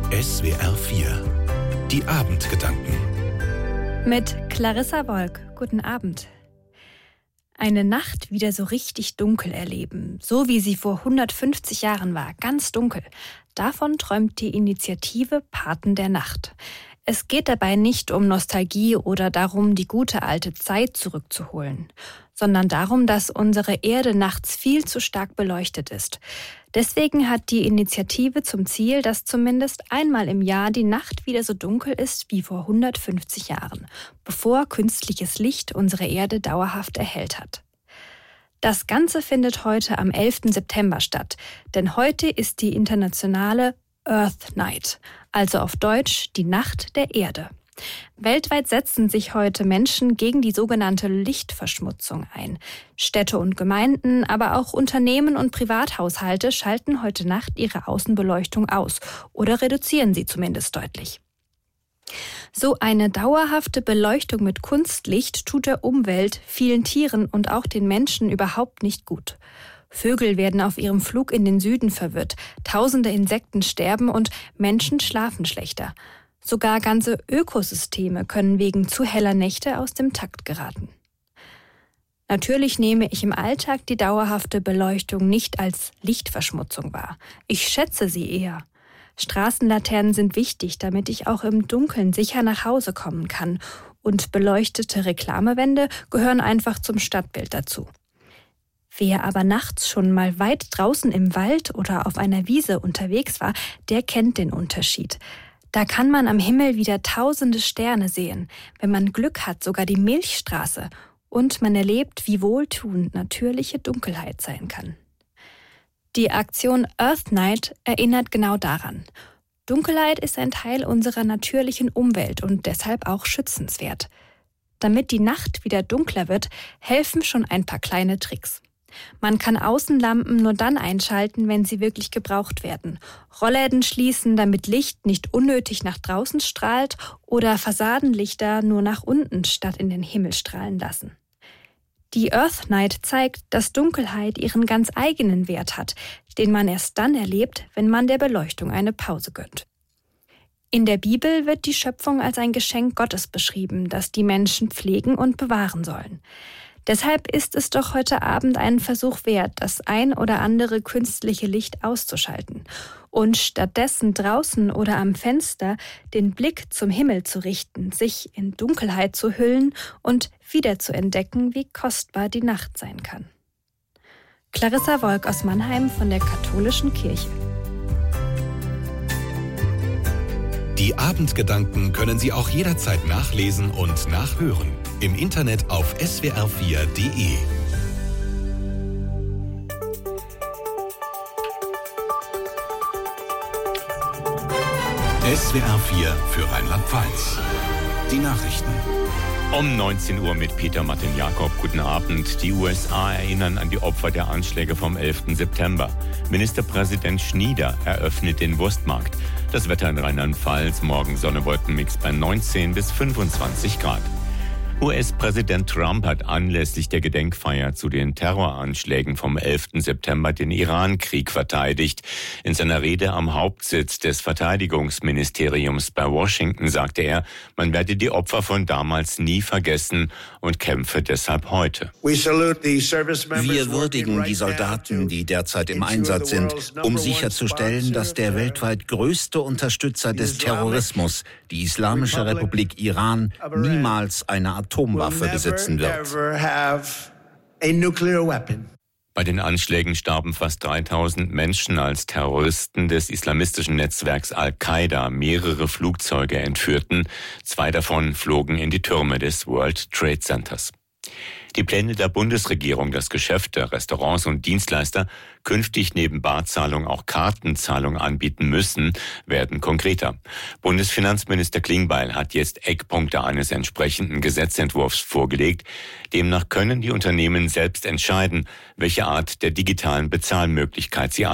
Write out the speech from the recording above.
SWR 4. Die Abendgedanken. Mit Clarissa Wolk. Guten Abend. Eine Nacht wieder so richtig dunkel erleben, so wie sie vor 150 Jahren war, ganz dunkel. Davon träumt die Initiative Paten der Nacht. Es geht dabei nicht um Nostalgie oder darum, die gute alte Zeit zurückzuholen, sondern darum, dass unsere Erde nachts viel zu stark beleuchtet ist. Deswegen hat die Initiative zum Ziel, dass zumindest einmal im Jahr die Nacht wieder so dunkel ist wie vor 150 Jahren, bevor künstliches Licht unsere Erde dauerhaft erhellt hat. Das Ganze findet heute am 11. September statt, denn heute ist die internationale Earth Night, also auf Deutsch die Nacht der Erde. Weltweit setzen sich heute Menschen gegen die sogenannte Lichtverschmutzung ein. Städte und Gemeinden, aber auch Unternehmen und Privathaushalte schalten heute Nacht ihre Außenbeleuchtung aus oder reduzieren sie zumindest deutlich. So eine dauerhafte Beleuchtung mit Kunstlicht tut der Umwelt, vielen Tieren und auch den Menschen überhaupt nicht gut. Vögel werden auf ihrem Flug in den Süden verwirrt, tausende Insekten sterben und Menschen schlafen schlechter. Sogar ganze Ökosysteme können wegen zu heller Nächte aus dem Takt geraten. Natürlich nehme ich im Alltag die dauerhafte Beleuchtung nicht als Lichtverschmutzung wahr. Ich schätze sie eher. Straßenlaternen sind wichtig, damit ich auch im Dunkeln sicher nach Hause kommen kann. Und beleuchtete Reklamewände gehören einfach zum Stadtbild dazu. Wer aber nachts schon mal weit draußen im Wald oder auf einer Wiese unterwegs war, der kennt den Unterschied. Da kann man am Himmel wieder tausende Sterne sehen. Wenn man Glück hat, sogar die Milchstraße. Und man erlebt, wie wohltuend natürliche Dunkelheit sein kann. Die Aktion Earth Night erinnert genau daran. Dunkelheit ist ein Teil unserer natürlichen Umwelt und deshalb auch schützenswert. Damit die Nacht wieder dunkler wird, helfen schon ein paar kleine Tricks. Man kann Außenlampen nur dann einschalten, wenn sie wirklich gebraucht werden. Rollläden schließen, damit Licht nicht unnötig nach draußen strahlt oder Fassadenlichter nur nach unten statt in den Himmel strahlen lassen. Die Earth Night zeigt, dass Dunkelheit ihren ganz eigenen Wert hat, den man erst dann erlebt, wenn man der Beleuchtung eine Pause gönnt. In der Bibel wird die Schöpfung als ein Geschenk Gottes beschrieben, das die Menschen pflegen und bewahren sollen. Deshalb ist es doch heute Abend einen Versuch wert, das ein oder andere künstliche Licht auszuschalten und stattdessen draußen oder am Fenster den Blick zum Himmel zu richten, sich in Dunkelheit zu hüllen und wieder zu entdecken, wie kostbar die Nacht sein kann. Clarissa Wolk aus Mannheim von der Katholischen Kirche. Die Abendgedanken können Sie auch jederzeit nachlesen und nachhören. Im Internet auf swr4.de. SWR 4 für Rheinland-Pfalz. Die Nachrichten. Um 19 Uhr mit Peter Martin Jakob. Guten Abend. Die USA erinnern an die Opfer der Anschläge vom 11. September. Ministerpräsident Schnieder eröffnet den Wurstmarkt. Das Wetter in Rheinland-Pfalz. Morgen Sonne-Wolkenmix bei 19 bis 25 Grad. US-Präsident Trump hat anlässlich der Gedenkfeier zu den Terroranschlägen vom 11. September den Iran-Krieg verteidigt. In seiner Rede am Hauptsitz des Verteidigungsministeriums bei Washington sagte er, man werde die Opfer von damals nie vergessen und kämpfe deshalb heute. Wir würdigen die Soldaten, die derzeit im Einsatz sind, um sicherzustellen, dass der weltweit größte Unterstützer des Terrorismus, die Islamische Republik Iran, niemals eine Atomwaffe besitzen wird. Bei den Anschlägen starben fast 3000 Menschen, als Terroristen des islamistischen Netzwerks Al-Qaida mehrere Flugzeuge entführten. 2 davon flogen in die Türme des World Trade Centers. Die Pläne der Bundesregierung, dass Geschäfte, Restaurants und Dienstleister künftig neben Barzahlung auch Kartenzahlung anbieten müssen, werden konkreter. Bundesfinanzminister Klingbeil hat jetzt Eckpunkte eines entsprechenden Gesetzentwurfs vorgelegt. Demnach können die Unternehmen selbst entscheiden, welche Art der digitalen Bezahlmöglichkeit sie